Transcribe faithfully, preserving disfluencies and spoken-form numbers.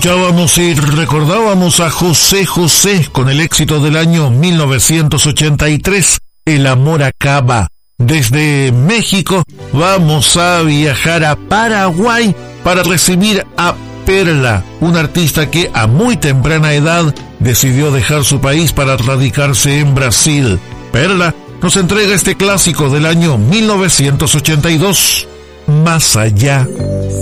Escuchábamos y recordábamos a José José con el éxito del año mil novecientos ochenta y tres, El amor acaba. Desde México vamos a viajar a Paraguay para recibir a Perla, un artista que a muy temprana edad decidió dejar su país para radicarse en Brasil. Perla nos entrega este clásico del año mil novecientos ochenta y dos, Más allá.